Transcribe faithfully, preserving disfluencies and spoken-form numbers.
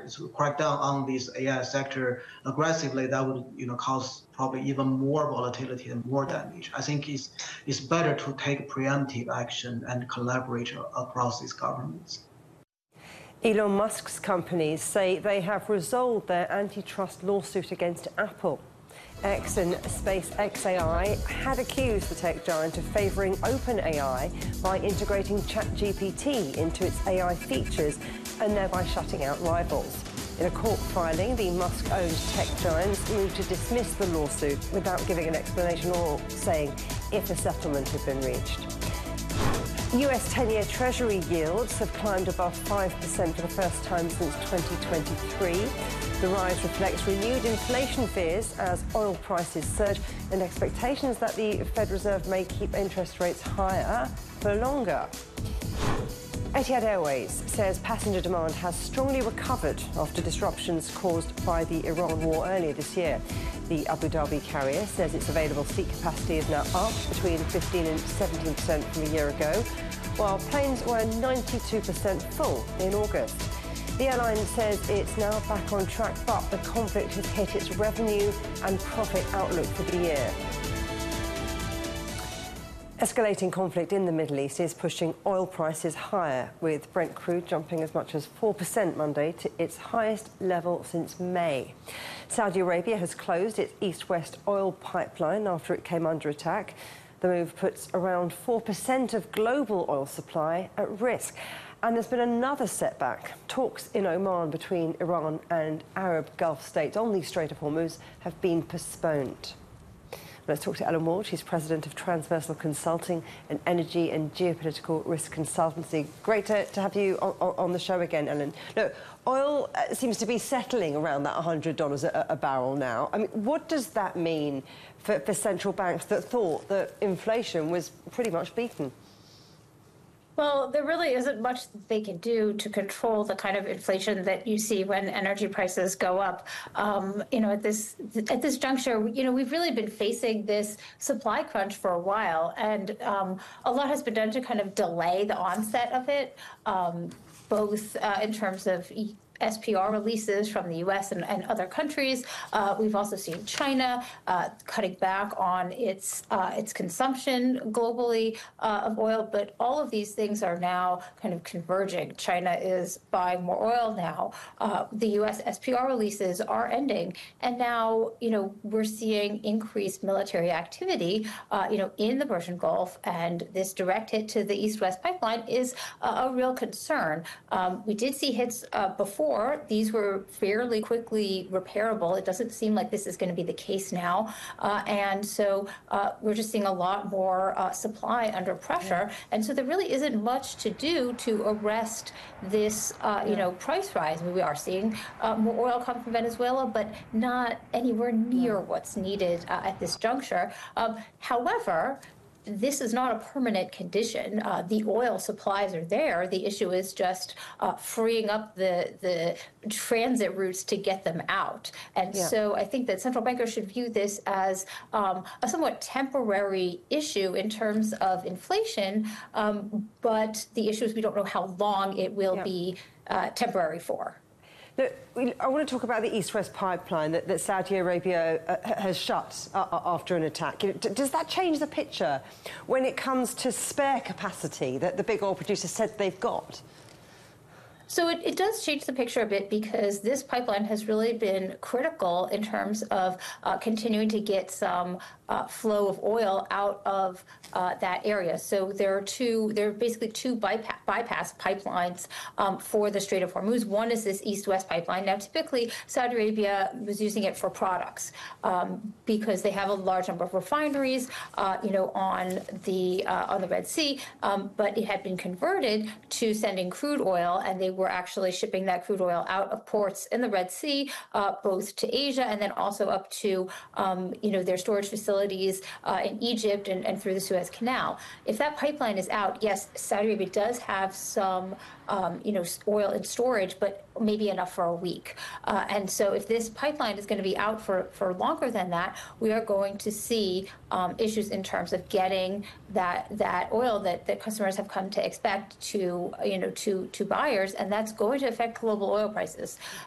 crack down on this A I sector aggressively, that would you know cause probably even more volatility and more damage. I think it's it's better to take preemptive action and collaborate across these governments. Elon Musk's companies say they have resolved their antitrust lawsuit against Apple. X and SpaceX A I had accused the tech giant of favouring OpenAI by integrating ChatGPT into its A I features and thereby shutting out rivals. In a court filing, the Musk-owned tech giants moved to dismiss the lawsuit without giving an explanation or saying if a settlement had been reached. U S ten-year Treasury yields have climbed above five percent for the first time since twenty twenty-three. The rise reflects renewed inflation fears as oil prices surge and expectations that the Fed Reserve may keep interest rates higher for longer. Etihad Airways says passenger demand has strongly recovered after disruptions caused by the Iran war earlier this year. The Abu Dhabi carrier says its available seat capacity is now up between fifteen and seventeen percent from a year ago, while planes were ninety-two percent full in August. The airline says it's now back on track, but the conflict has hit its revenue and profit outlook for the year. Escalating conflict in the Middle East is pushing oil prices higher, with Brent crude jumping as much as four percent Monday to its highest level since May. Saudi Arabia has closed its east-west oil pipeline after it came under attack. The move puts around four percent of global oil supply at risk. And there's been another setback. Talks in Oman between Iran and Arab Gulf states on the Strait of Hormuz have been postponed. Let's talk to Ellen Ward. She's president of Transversal Consulting, an energy and geopolitical risk consultancy. Great to, to have you on, on the show again, Ellen. Look, oil uh, seems to be settling around that one hundred dollars a, a barrel now. I mean, what does that mean for, for central banks that thought that inflation was pretty much beaten? Well, there really isn't much that they can do to control the kind of inflation that you see when energy prices go up. Um, you know, at this at this juncture, you know, we've really been facing this supply crunch for a while, and um, a lot has been done to kind of delay the onset of it, um, both uh, in terms of S P R releases from the U S and, and other countries. Uh, we've also seen China uh, cutting back on its uh, its consumption globally uh, of oil, but all of these things are now kind of converging. China is buying more oil now. Uh, the U S S P R releases are ending, and now you know we're seeing increased military activity, uh, you know, in the Persian Gulf, and this direct hit to the East-West pipeline is a, a real concern. Um, we did see hits uh, before. These were fairly quickly repairable. It doesn't seem like this is going to be the case now. Uh, and so uh, we're just seeing a lot more uh, supply under pressure. And so there really isn't much to do to arrest this, uh, you know, price rise. I mean, we are seeing uh, more oil come from Venezuela, but not anywhere near what's needed uh, at this juncture. Um, however, this is not a permanent condition. Uh, the oil supplies are there. The issue is just uh, freeing up the the transit routes to get them out. And yeah. so I think that central bankers should view this as um, a somewhat temporary issue in terms of inflation, um, but the issue is we don't know how long it will yeah. be uh, temporary for. Look, I want to talk about the East-West pipeline that, that Saudi Arabia uh, has shut uh, after an attack. You know, does that change the picture when it comes to spare capacity that the big oil producers said they've got? So it, it does change the picture a bit, because this pipeline has really been critical in terms of uh, continuing to get some uh, flow of oil out of uh, that area. So there are two, there are basically two bypass, bypass pipelines um, for the Strait of Hormuz. One is this East-West pipeline. Now, typically, Saudi Arabia was using it for products um, because they have a large number of refineries, uh, you know, on the uh, on the Red Sea. Um, but it had been converted to sending crude oil, and they were actually shipping that crude oil out of ports in the Red Sea, uh, both to Asia and then also up to, um, you know, their storage facilities uh, in Egypt and, and through the Suez Canal. If that pipeline is out, yes, Saudi Arabia does have some, um, you know, oil in storage, but maybe enough for a week. Uh, and so if this pipeline is going to be out for, for longer than that, we are going to see um, issues in terms of getting that that oil that, that customers have come to expect to, you know, to, to buyers, and that's going to affect global oil prices.